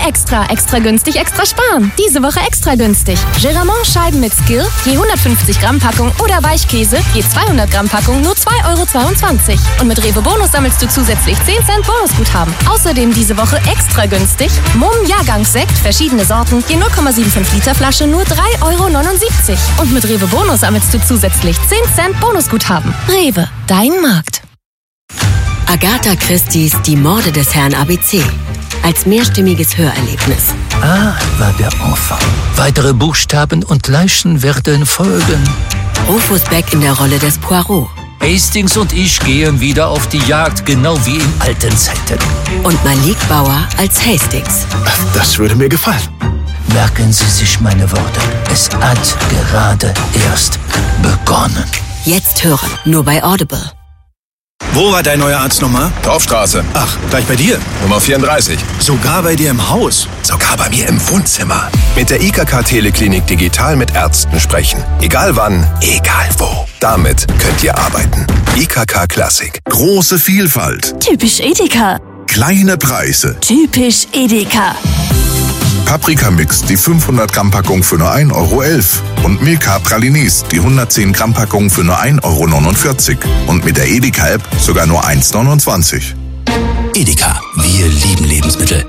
Extra günstig, extra sparen. Diese Woche extra günstig. Geramont-Scheiben mit Skill, je 150 Gramm Packung oder Weichkäse, je 200 Gramm Packung, nur 2,22 €. Und mit Rewe Bonus sammelst du zusätzlich 10 Cent Bonusguthaben. Außerdem diese Woche extra günstig. Mumm Jahrgangssekt, verschiedene Sorten, je 0,75 Liter Flasche, nur 3,79 €. Und mit Rewe Bonus sammelst du zusätzlich 10 Cent Bonusguthaben. Rewe, dein Markt. Agatha Christie's Die Morde des Herrn ABC. Als mehrstimmiges Hörerlebnis. A war der Enfant. Weitere Buchstaben und Leichen werden folgen. Rufus Beck in der Rolle des Poirot. Hastings und ich gehen wieder auf die Jagd, genau wie in alten Zeiten. Und Malik Bauer als Hastings. Das würde mir gefallen. Merken Sie sich meine Worte. Es hat gerade erst begonnen. Jetzt hören, nur bei Audible. Wo war dein neuer Arzt nochmal? Dorfstraße. Ach, gleich bei dir? Nummer 34. Sogar bei dir im Haus? Sogar bei mir im Wohnzimmer. Mit der IKK Teleklinik digital mit Ärzten sprechen. Egal wann, egal wo. Damit könnt ihr arbeiten. IKK Klassik. Große Vielfalt. Typisch Edeka. Kleine Preise. Typisch Edeka. Paprika-Mix, die 500 Gramm Packung für nur 1,11 € und Milka Pralinis, die 110 Gramm Packung für nur 1,49 € und mit der Edeka-App sogar nur 1,29 €. Edeka, wir lieben Lebensmittel.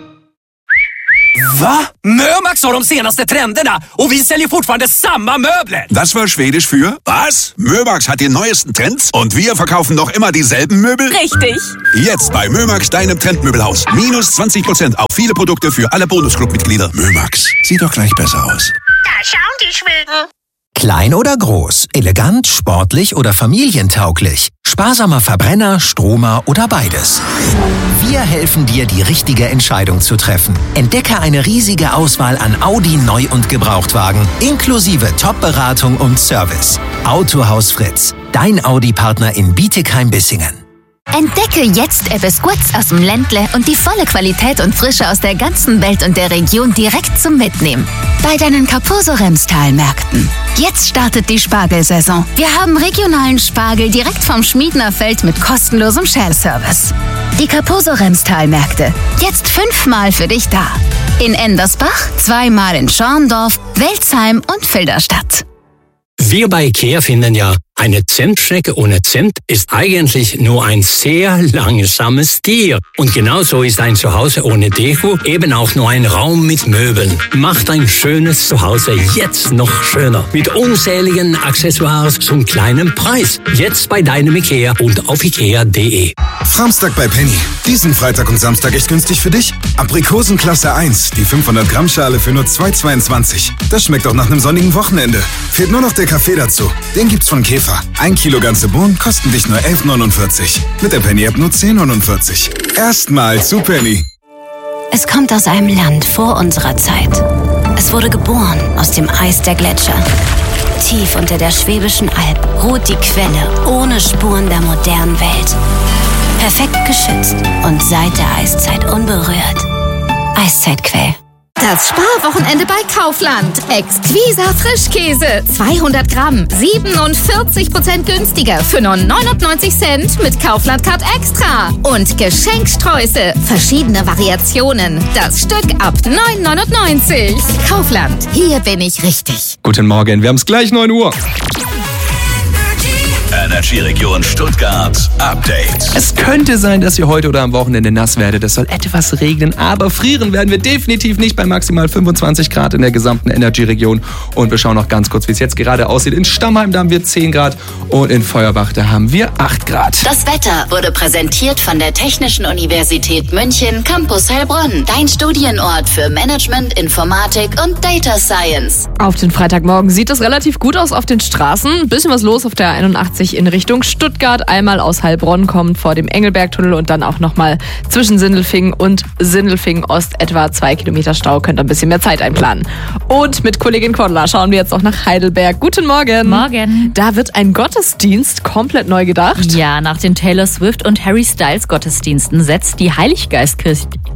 Va? Mömax har de senaste trenderna och vi säljer fortfarande samma möbler. Das war Schwedisch für was? Mömax hat die neuesten Trends und wir verkaufen noch immer dieselben Möbel? Richtig. Jetzt bei Mömax, deinem Trendmöbelhaus. Minus 20% auf viele Produkte für alle Bonusclub-Mitglieder. Mömax, sieht doch gleich besser aus. Da schauen die Schweden. Klein oder groß, elegant, sportlich oder familientauglich, sparsamer Verbrenner, Stromer oder beides. Wir helfen dir, die richtige Entscheidung zu treffen. Entdecke eine riesige Auswahl an Audi Neu- und Gebrauchtwagen, inklusive Top-Beratung und Service. Autohaus Fritz, dein Audi-Partner in Bietigheim-Bissingen. Entdecke jetzt Ebbes Gutz aus dem Ländle und die volle Qualität und Frische aus der ganzen Welt und der Region direkt zum Mitnehmen. Bei deinen Carposo-Remstal-Märkten. Jetzt startet die Spargelsaison. Wir haben regionalen Spargel direkt vom Schmiedner Feld mit kostenlosem Shell-Service. Die Carposo-Remstal-Märkte. Jetzt 5-mal für dich da. In Endersbach, 2-mal in Schorndorf, Welzheim und Filderstadt. Wir bei IKEA finden ja, eine Zentschnecke ohne Zimt ist eigentlich nur ein sehr langsames Tier. Und genauso ist ein Zuhause ohne Deko eben auch nur ein Raum mit Möbeln. Macht ein schönes Zuhause jetzt noch schöner. Mit unzähligen Accessoires zum kleinen Preis. Jetzt bei deinem IKEA und auf ikea.de. Samstag bei Penny. Diesen Freitag und Samstag echt günstig für dich. Aprikosen Klasse 1, die 500 Gramm Schale für nur 2,22. Das schmeckt doch nach einem sonnigen Wochenende. Fehlt nur noch der Kaffee dazu. Den gibt's von Käfer. 1 Kilo ganze Bohnen kosten dich nur 11,49. Mit der Penny-App nur 10,49. Erstmal zu Penny. Es kommt aus einem Land vor unserer Zeit. Es wurde geboren aus dem Eis der Gletscher. Tief unter der Schwäbischen Alb ruht die Quelle ohne Spuren der modernen Welt. Perfekt geschützt und seit der Eiszeit unberührt. Eiszeitquell. Das Sparwochenende bei Kaufland. Exquisa Frischkäse. 200 Gramm. 47% günstiger. Für nur 99 Cent mit Kaufland Card Extra. Und Geschenksträuße. Verschiedene Variationen. Das Stück ab 9,99. Kaufland. Hier bin ich richtig. Guten Morgen. Wir haben es gleich 9 Uhr. Energy-Region Stuttgart Update. Es könnte sein, dass ihr heute oder am Wochenende nass werdet. Es soll etwas regnen, aber frieren werden wir definitiv nicht bei maximal 25 Grad in der gesamten Energy-Region. Und wir schauen noch ganz kurz, wie es jetzt gerade aussieht. In Stammheim, da haben wir 10 Grad und in Feuerbach, da haben wir 8 Grad. Das Wetter wurde präsentiert von der Technischen Universität München, Campus Heilbronn. Dein Studienort für Management, Informatik und Data Science. Auf den Freitagmorgen sieht es relativ gut aus auf den Straßen. Ein bisschen was los auf der 81 in Richtung Stuttgart. Einmal aus Heilbronn kommend vor dem Engelbergtunnel und dann auch nochmal zwischen Sindelfingen und Sindelfingen Ost etwa 2 Kilometer Stau. Könnt ihr ein bisschen mehr Zeit einplanen. Und mit Kollegin Cordula schauen wir jetzt auch nach Heidelberg. Guten Morgen. Morgen. Da wird ein Gottesdienst komplett neu gedacht. Ja, nach den Taylor Swift und Harry Styles Gottesdiensten setzt die Heiliggeistkirche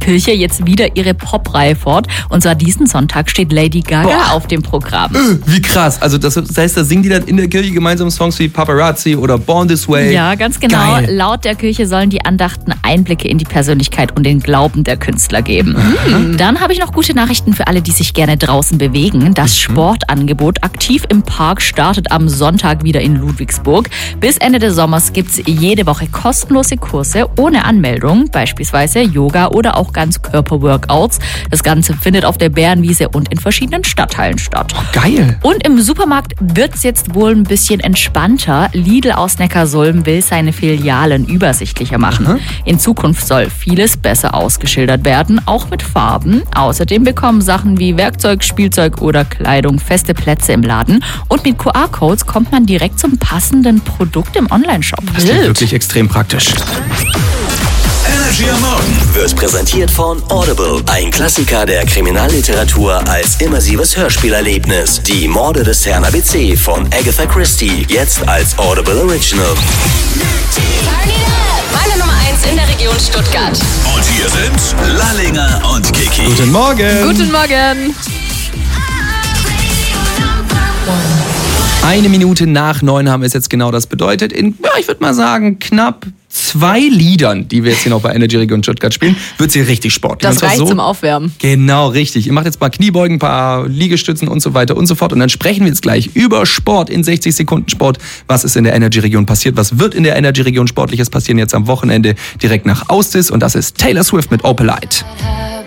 Kirche jetzt wieder ihre Pop-Reihe fort. Und zwar diesen Sonntag steht Lady Gaga auf dem Programm. Wie krass. Also das heißt, da singen die dann in der Kirche gemeinsam Songs wie Paparazzi oder Born This Way. Ja, ganz genau. Geil. Laut der Kirche sollen die Andachten Einblicke in die Persönlichkeit und den Glauben der Künstler geben. Dann habe ich noch gute Nachrichten für alle, die sich gerne draußen bewegen. Das Sportangebot Aktiv im Park startet am Sonntag wieder in Ludwigsburg. Bis Ende des Sommers gibt es jede Woche kostenlose Kurse ohne Anmeldung, beispielsweise Yoga oder auch Ganzkörper-Workouts. Das Ganze findet auf der Bärenwiese und in verschiedenen Stadtteilen statt. Oh, geil. Und im Supermarkt wird es jetzt wohl ein bisschen entspannter. Lidl aus Neckarsulm will seine Filialen übersichtlicher machen. In Zukunft soll vieles besser ausgeschildert werden, auch mit Farben. Außerdem bekommen Sachen wie Werkzeug, Spielzeug oder Kleidung feste Plätze im Laden. Und mit QR-Codes kommt man direkt zum passenden Produkt im Onlineshop. Das ist wirklich extrem praktisch. Energy am Morgen wird präsentiert von Audible, ein Klassiker der Kriminalliteratur als immersives Hörspielerlebnis. Die Morde des Herrn ABC von Agatha Christie, jetzt als Audible Original. Meine Nummer 1 in der Region Stuttgart. Und hier sind Lallinger und Kiki. Guten Morgen. Guten Morgen. 1 Minute nach 9 haben wir es jetzt genau das bedeutet. In, ich würde mal sagen, knapp 2 Liedern, die wir jetzt hier noch bei Energy Region Stuttgart spielen, wird es hier richtig sportlich. Das reicht zum Aufwärmen. Genau, richtig. Ihr macht jetzt mal Kniebeugen, ein paar Liegestützen und so weiter und so fort. Und dann sprechen wir jetzt gleich über Sport in 60 Sekunden Sport. Was ist in der Energy Region passiert? Was wird in der Energy Region Sportliches passieren jetzt am Wochenende direkt nach Austis? Und das ist Taylor Swift mit Opalite.